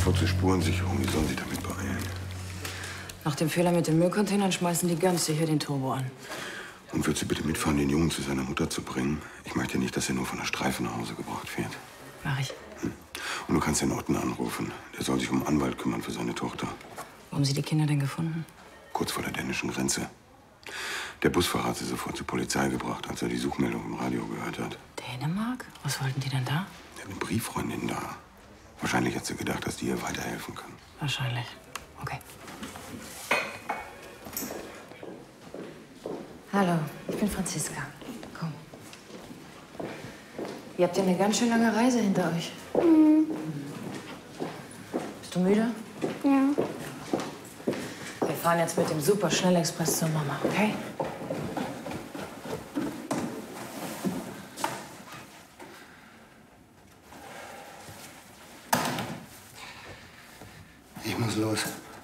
sofort zur Spurensicherung. Die sollen sich damit beeilen. Nach dem Fehler mit den Müllcontainern schmeißen die ganz sicher den Turbo an. Und würdest du bitte mitfahren, den Jungen zu seiner Mutter zu bringen? Ich möchte nicht, dass er nur von der Streife nach Hause gebracht wird. Mach ich. Und du kannst den Otten anrufen. Der soll sich um einen Anwalt kümmern für seine Tochter. Wo haben Sie die Kinder denn gefunden? Kurz vor der dänischen Grenze. Der Busfahrer hat sie sofort zur Polizei gebracht, als er die Suchmeldung im Radio gehört hat. Dänemark? Was wollten die denn da? Er hat eine Brieffreundin da. Wahrscheinlich hat sie gedacht, dass die ihr weiterhelfen kann. Wahrscheinlich. Okay. Hallo, ich bin Franziska. Komm. Ihr habt ja eine ganz schön lange Reise hinter euch. Bist du müde? Ja. Wir fahren jetzt mit dem Super-Schnellexpress zur Mama, okay? Ich muss los.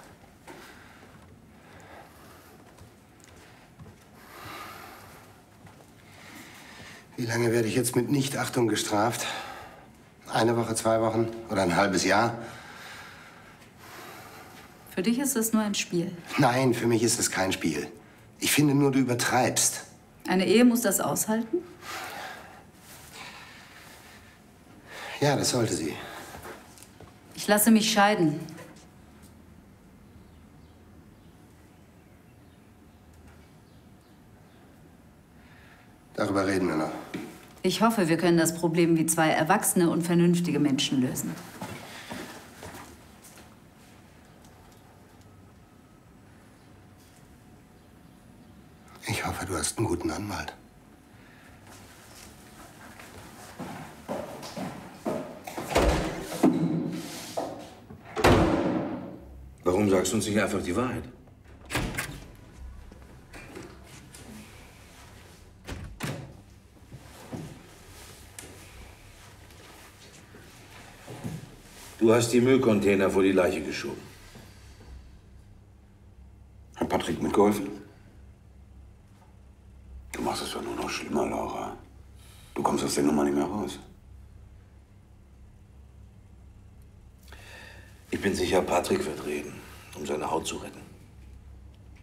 Wie lange werde ich jetzt mit Nichtachtung gestraft? 1 Woche, 2 Wochen oder ein halbes Jahr? Für dich ist das nur ein Spiel. Nein, für mich ist es kein Spiel. Ich finde nur, du übertreibst. Eine Ehe muss das aushalten? Ja, das sollte sie. Ich lasse mich scheiden. Darüber reden wir noch. Ich hoffe, wir können das Problem wie 2 erwachsene und vernünftige Menschen lösen. Ich hoffe, du hast einen guten Anwalt. Warum sagst du uns nicht einfach die Wahrheit? Du hast die Müllcontainer vor die Leiche geschoben. Hat Patrick mitgeholfen? Du machst es doch nur noch schlimmer, Laura. Du kommst aus der Nummer nicht mehr raus. Ich bin sicher, Patrick wird reden, um seine Haut zu retten.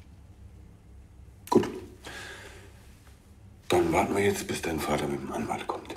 Gut. Dann warten wir jetzt, bis dein Vater mit dem Anwalt kommt.